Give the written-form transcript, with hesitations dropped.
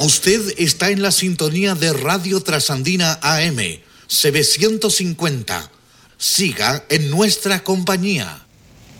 Usted está en la sintonía de Radio Trasandina AM, CB 150. Siga en nuestra compañía.